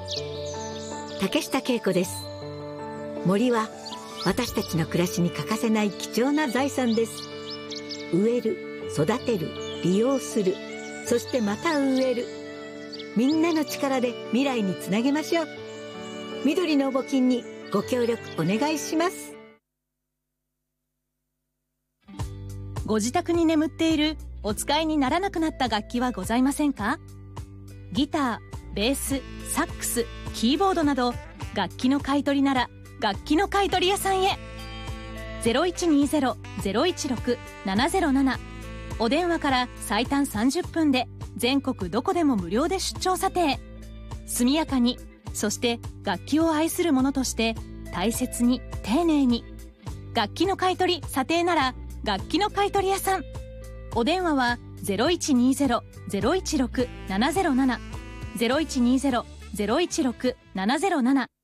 竹下恵子です。森は私たちの暮らしに欠かせない貴重な財産です。植える、育てる、利用する、そしてまた植える。みんなの力で未来につなげましょう。緑の募金にご協力お願いします。 ご自宅に眠っているお使いにならなくなった楽器はございませんか？ギター、ベース、サックス、キーボードなど楽器の買い取りなら楽器の買い取り屋さんへ。 0120-016-707 お電話から最短30分で全国どこでも無料で出張査定。速やかに、そして楽器を愛する者として大切に丁寧に。楽器の買い取り査定なら楽器の買い取り屋さん。お電話は 0120-016-707 0120-016-707